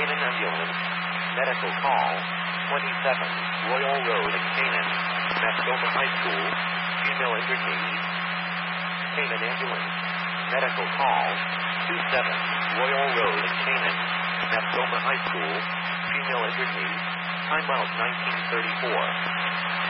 Canaan Ambulance. Medical call. 27 Royal Road in Canaan. Mascoma High School. Female injured knee. Canaan Ambulance. Medical call. 27 Royal Road in Canaan. Mascoma High School. Female injured knee. Time out 1934.